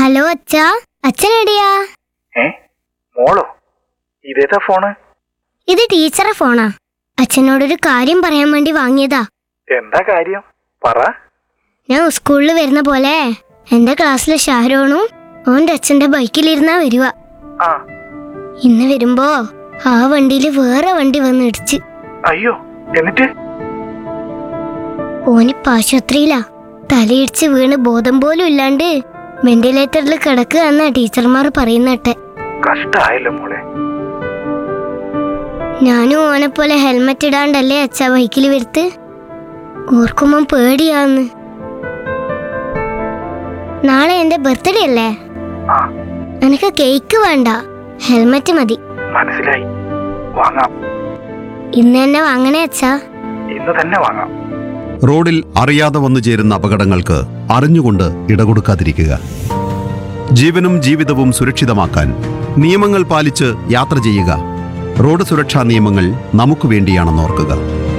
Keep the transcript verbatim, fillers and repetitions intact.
Hello അച്ഛാ, അച്ഛനെടിയാ? ഏ മോളോ? ഇതേതാ ഫോണ്? ഇത് ടീച്ചറെ ഫോണാ. അച്ഛനോടൊരു കാര്യം പറയാൻ വേണ്ടി വാങ്ങിയതാ. എന്താ കാര്യം? പറ. ഞാൻ സ്കൂളിൽ വരുന്ന പോലെ എന്റെ ക്ലാസ്സിലെ ഷാരോണും ഓന്റെ അച്ഛന്റെ ബൈക്കിലിരുന്നാ വരുക. ആ. ഇന്ന് വരുമ്പോ ആ വണ്ടിയില് വേറെ വണ്ടി വന്ന് ഇടിച്ച്. അയ്യോ, എന്നിട്ട്? ഓനിപ്പ ആശുപത്രിയിലാ. തലയിടിച്ച് വീണ് ബോധം പോലും ഇല്ലാണ്ട് വെന്റിലേറ്ററിൽ കിടക്കുക എന്നാ ടീച്ചർമാർ പറയുന്നട്ടെ. കഷ്ടായല്ലോ മോളെ. ഞാനും ഓനെ പോലെ ഹെൽമെറ്റ് ഇടാണ്ടല്ലേ അച്ഛാ ബൈക്കിൽ വരുത്ത്. ഓർക്കുമ്പോ പേടിയാന്ന്. നാളെ എന്റെ ബർത്ത്ഡേ അല്ലേ? എനിക്ക് കേക്ക് വേണ്ട, ഹെൽമെറ്റ് മതി. മനസ്സിലായി, വാങ്ങാം. ഇന്ന് തന്നെ വാങ്ങണേ അച്ഛാ. ഇന്ന് തന്നെ വാങ്ങാം. റോഡിൽ അറിയാതെ വന്നു ചേരുന്ന അപകടങ്ങൾക്ക് അറിഞ്ഞുകൊണ്ട് ഇടകൊടുക്കാതിരിക്കുക. ജീവനും ജീവിതവും സുരക്ഷിതമാക്കാൻ നിയമങ്ങൾ പാലിച്ച് യാത്ര ചെയ്യുക. റോഡ് സുരക്ഷാ നിയമങ്ങൾ നമുക്ക് വേണ്ടിയാണെന്ന് ഓർക്കുക.